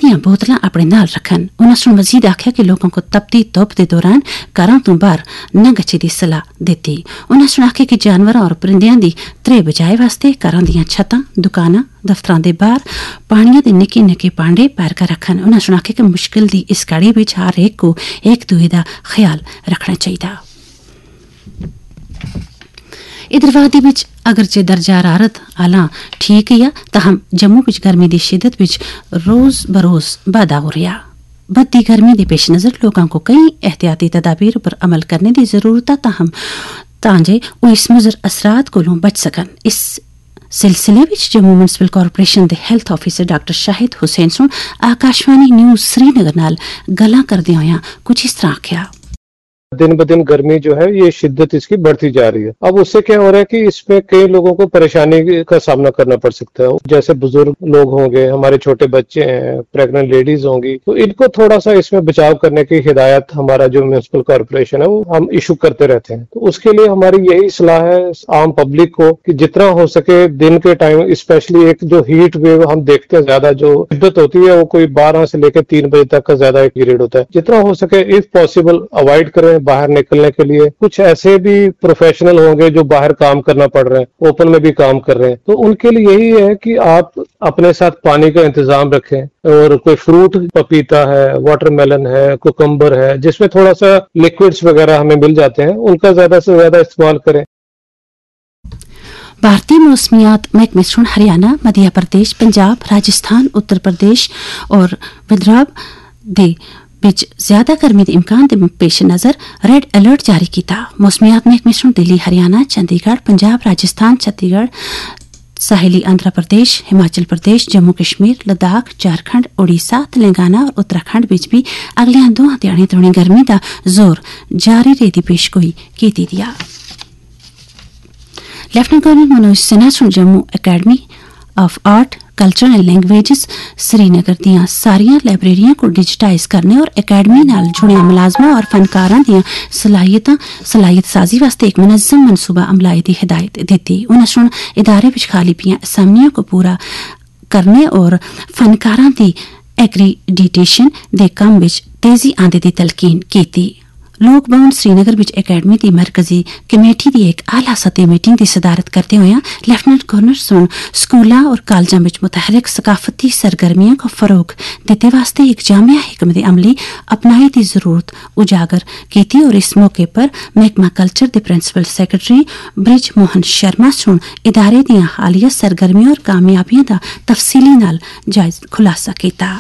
दियां बोतलां अपने नाल रखन। उन्होंने मजीद आख्या कि लोगों को तपती धुप के दौरान घरों तो बाहर न गच्छे की सलाह दी। उन्होंने आख्या कि जानवरों और परिंदियां दी त्रे बचाए वास्ते घरों दियां छतां, दुकानां, दफ्तरां दे बाहर पानियां दे निक्के निक्के पांडे पैर कर रखन। उन्होंने आख्या कि मुश्किल दी इस घड़ी विच हर एक को एक दूए दा ख्याल रखना चाहिए। इधर वादी विच अगरचे दर्जा हरारत आला ठीक या ताहम जम्मू विच गर्मी की शिदत विच रोज बरोज बाधा हो रहा। बढ़ती गर्मी के पेश नज़र लोगों को कई एहतियाती तदाबीर पर अमल करने की जरूरत है तांजे वो इस मुजर असरात कोलों बच सकन। इस सिलसिले विच जम्मू म्युनिसिपल कॉरपोरेशन के health officer doctor Shahid Hussain सुन आकाशवाणी न्यूज़ श्रीनगर नाल गल्लां करदे होया कुछ इस तरह आख्या। दिन ब दिन गर्मी जो है ये शिद्दत इसकी बढ़ती जा रही है। अब उससे क्या हो रहा है कि इसमें कई लोगों को परेशानी का सामना करना पड़ सकता है। जैसे बुजुर्ग लोग होंगे, हमारे छोटे बच्चे हैं, प्रेग्नेंट लेडीज होंगी, तो इनको थोड़ा सा इसमें बचाव करने की हिदायत हमारा जो म्युनिसिपल कॉर्पोरेशन है वो हम इशू करते रहते हैं। तो उसके लिए हमारी यही सलाह है आम पब्लिक को कि जितना हो सके दिन के टाइम, स्पेशली एक जो हीट वेव हम देखते हैं ज्यादा जो शिद्दत होती है वो कोई 12 से लेकर 3 बजे तक का ज्यादा एक पीरियड होता है, जितना हो सके इफ पॉसिबल अवॉइड करें बाहर निकलने के लिए। कुछ ऐसे भी प्रोफेशनल होंगे जो बाहर काम करना पड़ रहे हैं, ओपन में भी काम कर रहे हैं, तो उनके लिए यही है कि आप अपने साथ पानी का इंतजाम रखें और कोई फ्रूट, पपीता है, वाटरमेलन है, कुकम्बर है, जिसमें थोड़ा सा लिक्विड्स वगैरह हमें मिल जाते हैं, उनका ज्यादा से ज्यादा इस्तेमाल करें। भारतीय मौसमियात महकमे सुन हरियाणा, मध्य प्रदेश, पंजाब, राजस्थान, उत्तर प्रदेश और विदर्भ दे विच ज्यादा गर्मी के इम्कान के पेश नज़र रेड अलर्ट जारी किया। मौसमियात महकमे सुन दिल्ली, हरियाणा, चंडीगढ़, पंजाब, राजस्थान, छत्तीसगढ़, साहिली आंध्र प्रदेश, हिमाचल प्रदेश, जम्मू कश्मीर, लद्दाख, झारखंड, ओडिशा, तेलंगाना और उत्तराखंड विच भी अगलियां 2 ध्याड़े तोड़ी गर्मी का जोर जारी रहती पेशगोई की दिया। Lieutenant colonel Manoj Sinha soon Jammu academy of art, culture and languages Srinagar दियां सारियां लाइब्रेरियां को डिजिटाइज करने और अकैडमी नाल जुड़िया मुलाजमा और फनकारां दियां सलाहियत साजी वास्ते एक मुनज़्ज़म मनसूबा अमलाई दी हिदायत दी। उन्होंने इदारे विच खाली पियां असामियां को पूरा करने और फनकारां दी एक्रीडिटेशन दे कम विच तेजी आंदे दी तलकीन कीती। लोक भवन श्रीनगर विच अकैडमी की मरकजी कमेटी की एक आला सतह मीटिंग की सदारत करते हुए लेफ्टिनेंट गवर्नर सुन स्कूलों और कॉलेजों में मुतहरिक सकाफती सरगर्मियों को फरोग देते वास्ते एक जामिया हिकमत अमली अपनाई की जरूरत उजागर की और इस मौके पर महकमा कल्चर के principal secretary bridge Mohan Sharma सुन इदारे दी हालिया सरगर्मियों और कामयाबियों का तफसीली नाल जायज खुलासा किया।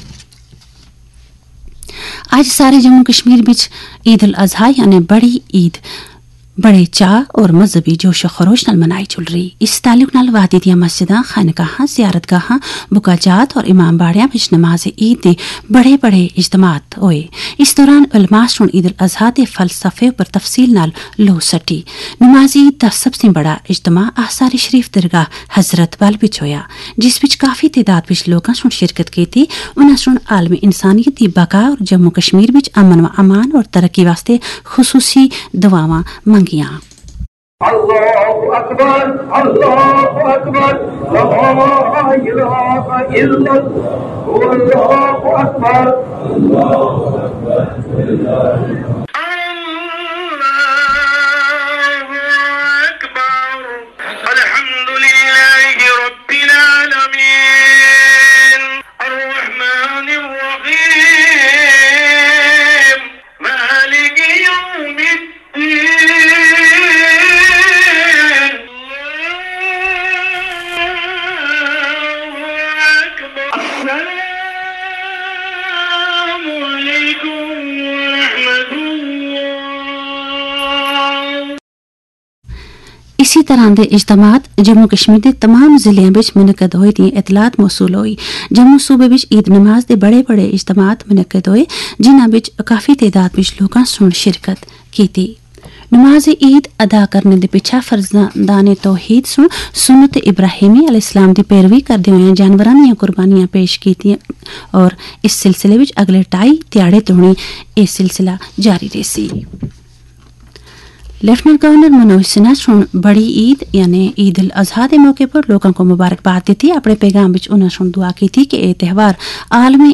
आज सारे जम्मू कश्मीर विच ईद उल अजहा यानी बड़ी ईद बड़े चाह और मजहबी जोशो खरोश नाल मनाई चल रही। इस ताल्लुक नाल वादी दियां मस्जिदां, खानकाहां, जियारतगाहां, बुकाजात और इमाम बाड़ियां विच नमाज ईद दे बड़े बड़े इज्तमात होए। इस दौरान उलमा सुन ईद उल अजहा दे फलसफे पर तफसील नाल लो सटी। नमाज ईद दा सबसे बड़ा इज्तमा आसारी शरीफ दरगाह हजरत बल विच होया, जिस विच काफी तादाद विच लोकां सुन शिरकत कीती। उन्हां सुन आलमी इंसानियत दी बका और जम्मू कश्मीर विच अमन व अमान और तरक्की वास्ते खुसूसी दुआवां मंगियां। अल्लाहु अकबर, अल्लाहु अकबर, ला इलाहा इल्लल्लाह, अल्लाहु अकबर, अल्लाहु अकबर। इसी तरह के इज्तमात जम्मू कश्मीर के तमाम जिलों में मुनक़द होए दी इतलात मौसूल हुई। जम्मू सूबे में ईद नमाज के बड़े बड़े इज्तमात मुनक़द होए जिन्हां विच काफ़ी तादाद में लोगों सुन शिरकत की। नमाज ईद अदा करने के पिछा फर्जंदाने तौहीद सुन सुन्नत इब्राहिमी अलैहिस्सलाम की पैरवी करते हुए जानवरां दी कुर्बानियां पेश की और इस सिलसिले में अगले 2.5 ध्याड़े तोड़ी यह सिलसिला जारी रही। लेफ्टिनेंट गवर्नर मनोज सिन्हा सुन बड़ी ईद यानी ईद उल अजहा के मौके पर लोगों को मुबारकबाद दी। अपने पैगाम में उन्होंने दुआ की थी कि यह त्यौहार आलमी